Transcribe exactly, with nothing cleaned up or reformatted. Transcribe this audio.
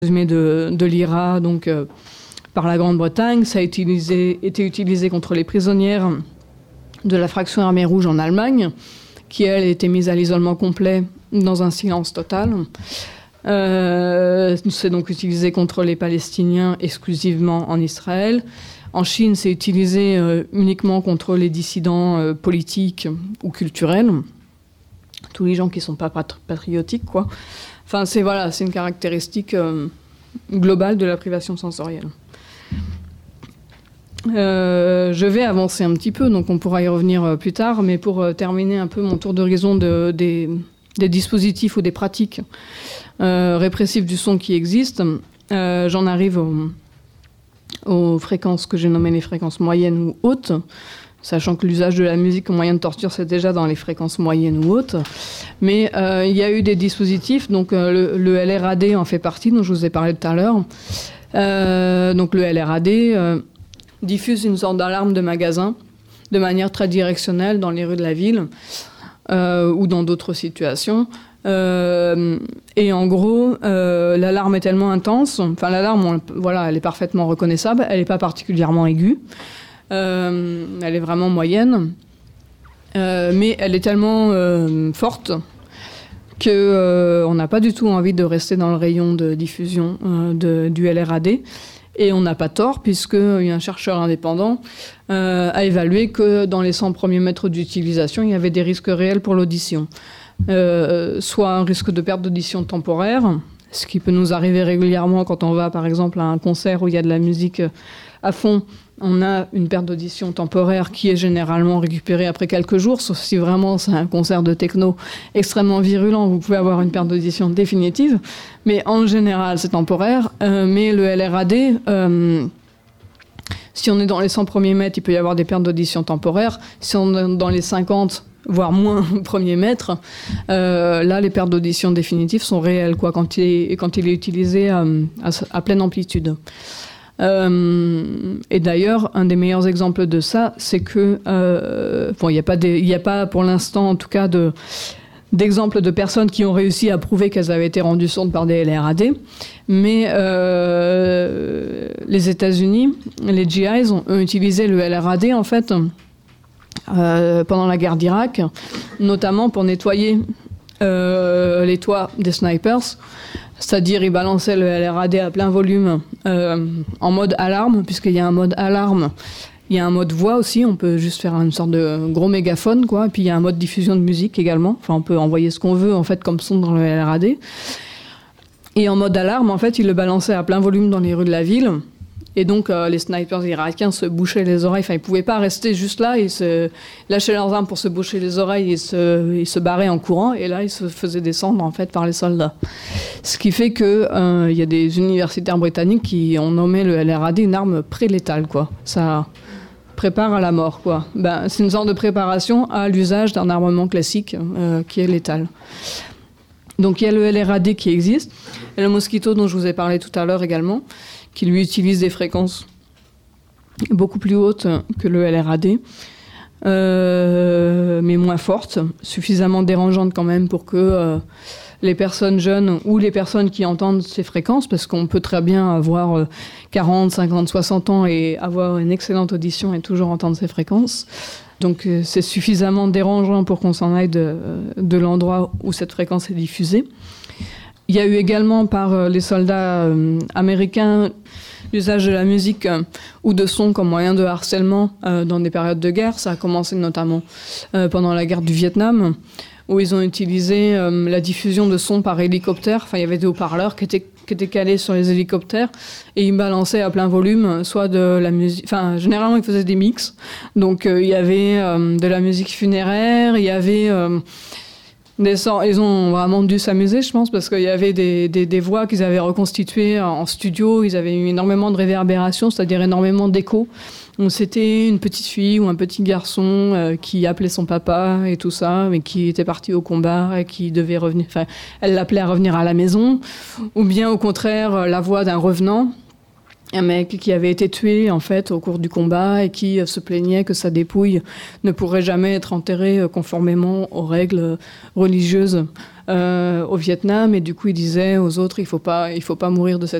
de, de l'I R A, donc euh, par la Grande-Bretagne. Ça a utilisé, été utilisé contre les prisonnières de la fraction armée rouge en Allemagne, qui, elle, était mise à l'isolement complet dans un silence total. Euh, c'est donc utilisé contre les Palestiniens exclusivement en Israël. En Chine, c'est utilisé euh, uniquement contre les dissidents euh, politiques ou culturels. Tous les gens qui ne sont pas pat- patriotiques, quoi. Enfin, c'est, voilà, c'est une caractéristique euh, globale de la privation sensorielle. Euh, je vais avancer un petit peu, donc on pourra y revenir euh, plus tard, mais pour euh, terminer un peu mon tour d'horizon de, des, des dispositifs ou des pratiques euh, répressives du son qui existent, euh, j'en arrive au, aux fréquences que j'ai nommées les fréquences moyennes ou hautes, sachant que l'usage de la musique comme moyen de torture, c'est déjà dans les fréquences moyennes ou hautes. Mais euh, il y a eu des dispositifs, donc euh, le, le L R A D en fait partie, dont je vous ai parlé tout à l'heure. Euh, donc le L R A D euh, diffuse une sorte d'alarme de magasin de manière très directionnelle dans les rues de la ville euh, ou dans d'autres situations. Euh, et en gros, euh, l'alarme est tellement intense, enfin l'alarme, on, voilà, elle est parfaitement reconnaissable, elle n'est pas particulièrement aiguë. Euh, elle est vraiment moyenne, euh, mais elle est tellement euh, forte qu'on euh, n'a pas du tout envie de rester dans le rayon de diffusion euh, de, du L R A D. Et on n'a pas tort, puisqu'un chercheur indépendant euh, a évalué que dans les cent premiers mètres d'utilisation, il y avait des risques réels pour l'audition. Euh, soit un risque de perte d'audition temporaire, ce qui peut nous arriver régulièrement quand on va, par exemple, à un concert où il y a de la musique à fond. On a une perte d'audition temporaire qui est généralement récupérée après quelques jours, sauf si vraiment c'est un concert de techno extrêmement virulent, vous pouvez avoir une perte d'audition définitive. Mais en général, c'est temporaire. Euh, mais le L R A D, euh, si on est dans les cent premiers mètres, il peut y avoir des pertes d'audition temporaires. Si on est dans les cinquante, voire moins premiers mètres, euh, là, les pertes d'audition définitives sont réelles, quoi, quand il est, quand il est utilisé à, à, à pleine amplitude. Euh, et d'ailleurs, un des meilleurs exemples de ça, c'est que euh, bon, il n'y a pas des, il n'y a pas pour l'instant, en tout cas, de, d'exemples de personnes qui ont réussi à prouver qu'elles avaient été rendues sourdes par des L R A D, mais euh, les États-Unis, les G Is ont, ont utilisé le L R A D en fait euh, pendant la guerre d'Irak, notamment pour nettoyer euh, les toits des snipers. C'est-à-dire, ils balançaient le L R A D à plein volume euh, en mode alarme, puisqu'il y a un mode alarme. Il y a un mode voix aussi, on peut juste faire une sorte de gros mégaphone, quoi. Et puis, il y a un mode diffusion de musique également. Enfin, on peut envoyer ce qu'on veut, en fait, comme son dans le L R A D. Et en mode alarme, en fait, ils le balançaient à plein volume dans les rues de la ville. Et donc, euh, les snipers irakiens se bouchaient les oreilles. Enfin, ils ne pouvaient pas rester juste là. Ils se lâchaient leurs armes pour se boucher les oreilles et se, ils se barraient en courant. Et là, ils se faisaient descendre, en fait, par les soldats. Ce qui fait qu'il euh, y a des universitaires britanniques qui ont nommé le L R A D une arme prélétale, quoi. Ça prépare à la mort, quoi. Ben, c'est une sorte de préparation à l'usage d'un armement classique euh, qui est létal. Donc, il y a le L R A D qui existe. Et le Mosquito, dont je vous ai parlé tout à l'heure également, qui lui utilise des fréquences beaucoup plus hautes que le L R A D, euh, mais moins fortes, suffisamment dérangeantes quand même pour que euh, les personnes jeunes ou les personnes qui entendent ces fréquences, parce qu'on peut très bien avoir euh, quarante, cinquante, soixante ans et avoir une excellente audition et toujours entendre ces fréquences. Donc euh, c'est suffisamment dérangeant pour qu'on s'en aille de, de l'endroit où cette fréquence est diffusée. Il y a eu également par les soldats euh, américains l'usage de la musique euh, ou de son comme moyen de harcèlement euh, dans des périodes de guerre. Ça a commencé notamment euh, pendant la guerre du Vietnam, où ils ont utilisé euh, la diffusion de sons par hélicoptère. Enfin, il y avait des haut-parleurs qui étaient, qui étaient calés sur les hélicoptères et ils balançaient à plein volume, soit de la musique... Enfin, généralement, ils faisaient des mix. Donc, euh, il y avait euh, de la musique funéraire, il y avait... Euh, Des sorts, ils ont vraiment dû s'amuser, je pense, parce qu'il y avait des, des, des voix qu'ils avaient reconstituées en studio. Ils avaient eu énormément de réverbération, c'est-à-dire énormément d'écho. Donc c'était une petite fille ou un petit garçon euh, qui appelait son papa et tout ça, mais qui était parti au combat et qui devait revenir. Enfin, elle l'appelait à revenir à la maison, ou bien au contraire la voix d'un revenant. un mec qui avait été tué en fait au cours du combat et qui euh, se plaignait que sa dépouille ne pourrait jamais être enterrée euh, conformément aux règles religieuses euh, au Vietnam, et du coup il disait aux autres il faut pas il faut pas mourir de cette